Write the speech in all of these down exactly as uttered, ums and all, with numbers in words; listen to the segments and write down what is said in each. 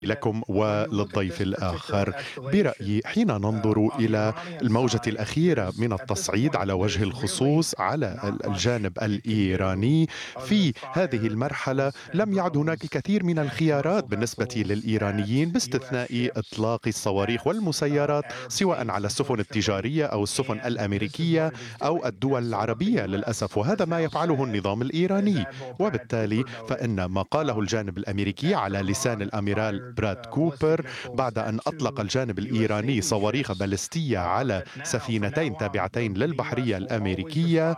لكم وللضيف الآخر. برأيي حين ننظر إلى الموجة الأخيرة من التصعيد على وجه الخصوص على الجانب الإيراني في هذه المرحلة، لم يعد هناك الكثير من الخيارات بالنسبة للإيرانيين باستثناء إطلاق الصواريخ والمسيرات سواء على السفن التجارية أو السفن الأمريكية أو الدول العربية للأسف، وهذا ما يفعله النظام الإيراني. وبالتالي فإن ما قاله الجانب الأمريكي على لسان الأميرال براد كوبر بعد أن أطلق الجانب الإيراني صواريخ باليستية على سفينتين تابعتين للبحرية الأمريكية،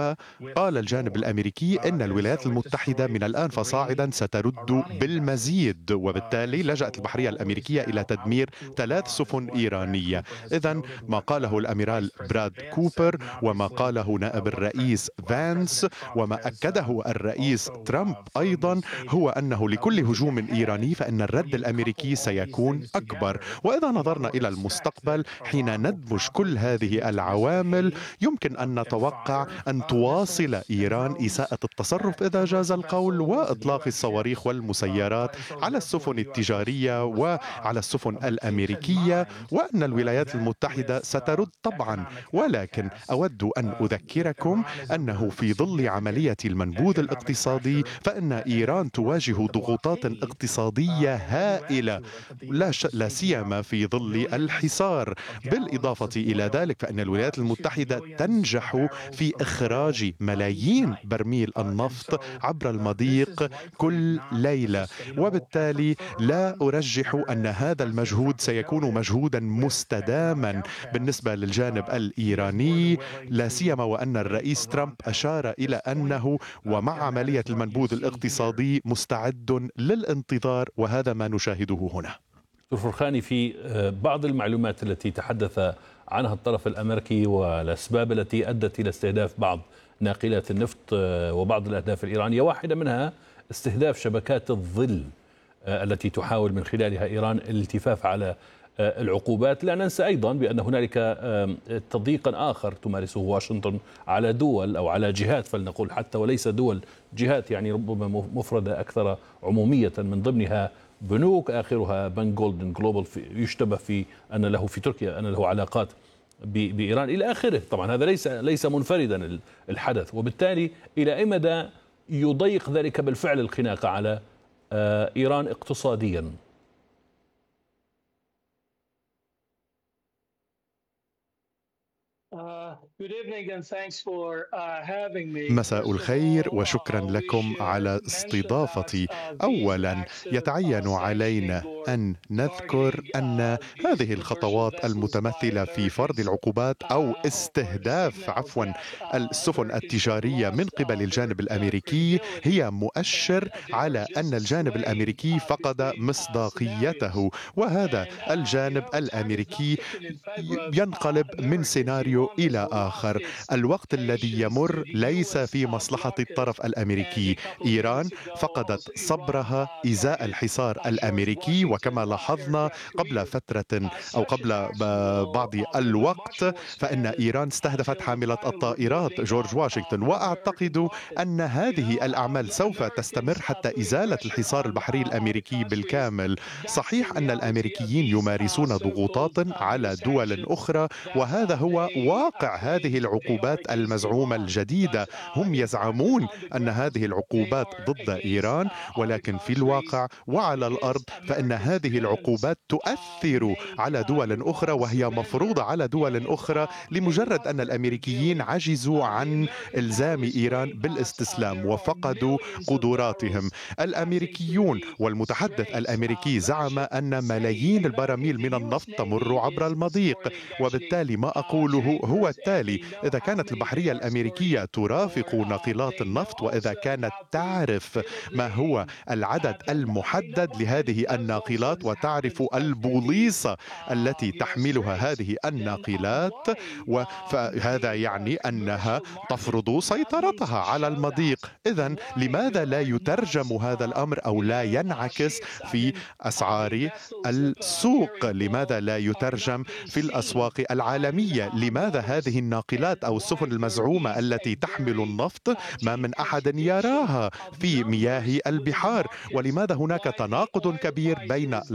فقال الجانب الأمريكي إن الولايات المتحدة من الآن فصاعدا سترد بالمزيد، وبالتالي لجأت البحرية الأمريكية إلى تدمير ثلاث سفن إيرانية. إذن ما قاله الأميرال براد كوبر وما قاله نائب الرئيس فانس وما أكده الرئيس ترامب أيضا هو أنه لكل هجوم إيراني فإن الرد الأمريكي سيكون أكبر. وإذا نظرنا إلى المستقبل حين ندمج كل هذه العوامل، يمكن أن نتوقع أن تواصل إيران إساءة التصرف إذا جاز القول وإطلاق الصواريخ والمسيرات على السفن التجارية وعلى السفن الأمريكية، وأن الولايات المتحدة سترد طبعا. ولكن أود أن أذكركم أنه في ظل عملية المنبوذ الاقتصادي فإن إيران تواجه ضغوطات اقتصادية هائلة، لا, ش... لا سيما في ظل الحصار. بالإضافة إلى ذلك فإن الولايات المتحدة تنجح في إخراج ملايين برميل النفط عبر المضيق كل ليلة، وبالتالي لا أرجح أن هذا المجهود سيكون مجهودا مستداما بالنسبة للجانب الإيراني، لا سيما وأن الرئيس ترامب أشار إلى أنه ومع عملية المنبوذ الاقتصادي مستعد للانتظار، وهذا ما نشاهده هنا. دكتور فرخاني، في بعض المعلومات التي تحدث عنها الطرف الأمريكي والأسباب التي أدت إلى استهداف بعض ناقلات النفط وبعض الأهداف الإيرانية، واحدة منها استهداف شبكات الظل التي تحاول من خلالها إيران الالتفاف على العقوبات. لا ننسى أيضا بأن هنالك تضييقا آخر تمارسه واشنطن على دول أو على جهات، فلنقول حتى وليس دول، جهات يعني ربما مفردة أكثر عمومية، من ضمنها بنوك آخرها بنك جولدن جلوبال يشتبه في أن له في تركيا أن له علاقات بإيران إلى آخره. طبعا هذا ليس ليس منفردا الحدث، وبالتالي إلى أي مدى يضيق ذلك بالفعل الخناقة على إيران اقتصاديا؟ مساء الخير وشكرا لكم على استضافتي. أولا يتعين علينا أن نذكر أن هذه الخطوات المتمثلة في فرض العقوبات أو استهداف عفوا السفن التجارية من قبل الجانب الأمريكي هي مؤشر على أن الجانب الأمريكي فقد مصداقيته، وهذا الجانب الأمريكي ينقلب من سيناريو إلى آخر. الوقت الذي يمر ليس في مصلحة الطرف الأمريكي. إيران فقدت صبرها إزاء الحصار الأمريكي، وكما لاحظنا قبل فترة أو قبل بعض الوقت فإن إيران استهدفت حاملة الطائرات جورج واشنطن، وأعتقد أن هذه الأعمال سوف تستمر حتى إزالة الحصار البحري الأمريكي بالكامل. صحيح أن الأمريكيين يمارسون ضغوطات على دول أخرى، وهذا هو واقع هذه العقوبات المزعومة الجديدة. هم يزعمون أن هذه العقوبات ضد إيران، ولكن في الواقع وعلى الأرض فإن هذه العقوبات تؤثر على دول أخرى، وهي مفروضة على دول أخرى لمجرد أن الأمريكيين عجزوا عن إلزام إيران بالاستسلام وفقدوا قدراتهم. الأمريكيون والمتحدث الأمريكي زعم أن ملايين البراميل من النفط تمر عبر المضيق، وبالتالي ما أقوله هو التالي: إذا كانت البحرية الأمريكية ترافق ناقلات النفط، وإذا كانت تعرف ما هو العدد المحدد لهذه الناقلات وتعرف البوليصة التي تحملها هذه الناقلات، فهذا يعني أنها تفرض سيطرتها على المضيق. إذن لماذا لا يترجم هذا الأمر أو لا ينعكس في أسعار السوق؟ لماذا لا يترجم في الأسواق العالمية؟ لماذا هذه الناقلات أو السفن المزعومة التي تحمل النفط ما من أحد يراها في مياه البحار؟ ولماذا هناك تناقض كبير بين